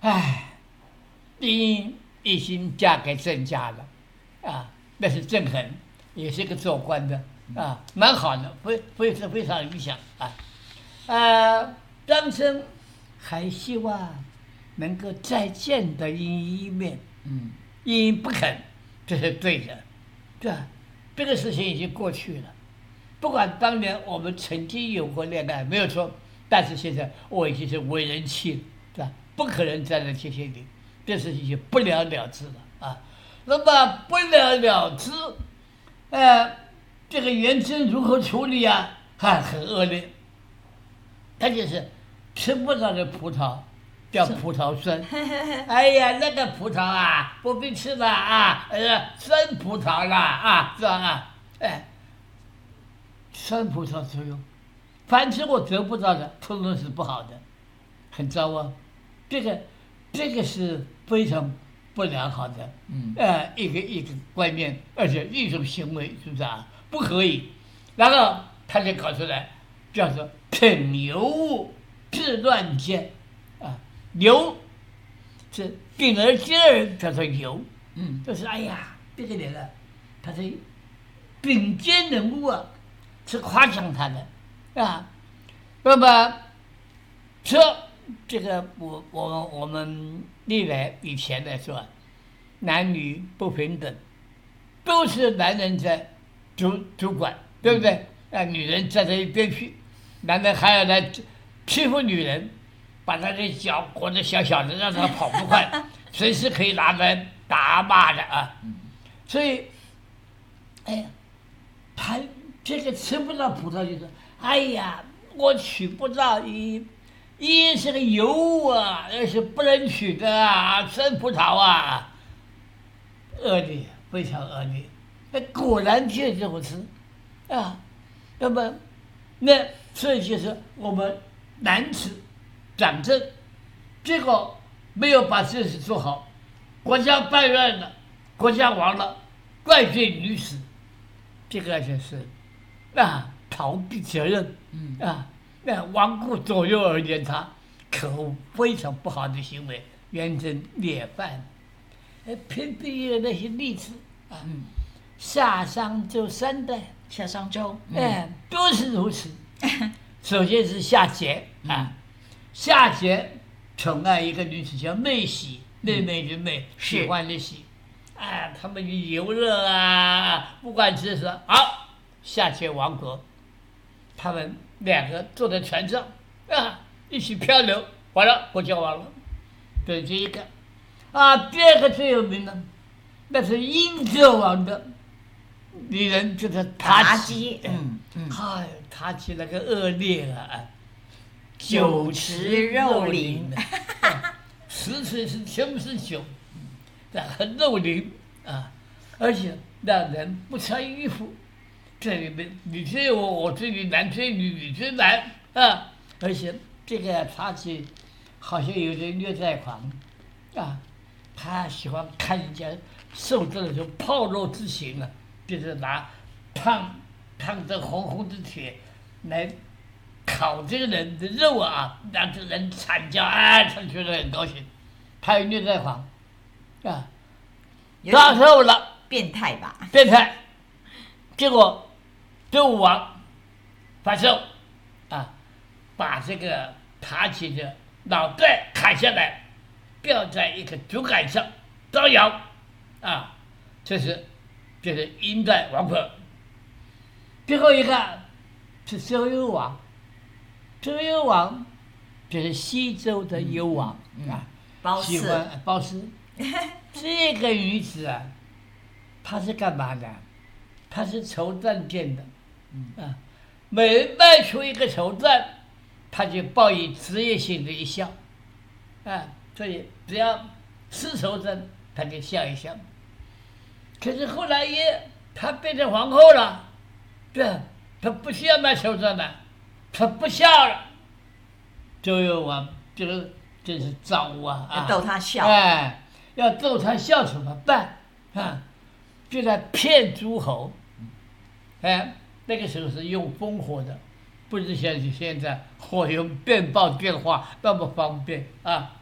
唉，因已经嫁给郑家了，啊，那是郑恒，也是个做官的啊，蛮好的，非常理想啊。张生还希望能够再见到英一面，英不肯，这是对的，对吧？这个事情已经过去了。不管当年我们曾经有过恋爱，没有错，但是现在我已经是为人妻了，对吧？不可能再来接近你，这事情就不了了之了啊。那么不了了之，这个元贞如何处理啊？很恶劣，他就是吃不到的葡萄叫葡萄酸。哎呀，那个葡萄啊，不必吃了啊，酸葡萄啦啊，是吧啊？哎，酸葡萄作用，凡是我得不到的，通通是不好的，很糟啊。这个是非常不良好的，一个观念，而且一种行为，是不是啊？不可以。然后他就搞出来，叫做品尤物，治乱间，啊，尤是秉而兼而，叫做尤，就是哎呀，这个人啊，他是顶尖人物啊，是夸奖他的，啊，那么这个我们历来以前来说，男女不平等，都是男人在主管，对不对？女人站在一边去，男人还要来欺负女人，把他的脚裹得小小的，让他跑不快，随时可以拿来打骂的啊。所以，哎呀，他这个吃不到葡萄就是，哎呀，我娶不到一是个油啊，而是不能取的啊，酸葡萄啊，恶劣，非常恶劣。果然就是这么吃啊。那么，所以就是我们男子掌政，结果没有把这事做好，国家败乱了，国家亡了，怪罪女子，这个就是逃避责任，罔顾左右而言他，可恶，非常不好的行为，元贞烈犯。偏僻的那些例子啊，夏商周3代， 夏商周， 都是如此。首先是夏桀啊，夏桀宠爱一个女子叫妹喜，妹妹的妹，喜欢的喜，他们游乐啊，不管是什么，好，夏桀亡国，他们2个坐在船上一起漂流，完了国家亡了，这是第一个。第二个最有名的，那是殷纣王的女人，就是妲己。妲己那个恶劣啊， 酒池肉林， 池是全部是酒，很肉林啊，而且让人不穿衣服，这里面你追我追你，男追女，女追男啊，而且这个妲己好像有点虐待狂啊。他喜欢看人家受这种炮肉之刑啊，就是拿烫着红红的铁来烤这个人的肉啊，让这人惨叫他觉得很高兴。他有虐待狂啊，他受了变态吧？ 变态，结果周武王发梢把这个妲己的脑袋砍下来，吊在一个竹竿上招摇这是殷代王婆。最后一个是周幽王，周幽王就是西周的幽王喜欢褒姒。这个女子啊，她是干嘛的？她是绸缎店的每卖出一个绸缎，她就报以职业性的一笑所以只要丝绸缎，他就笑一笑。可是后来她变成皇后了，她不需要卖绸缎了，她不笑了。周幽王这个真是糟要逗她笑， 要逗她笑怎么办就在骗诸侯，那个时候是用烽火的，不是像现在火用电报电话那么方便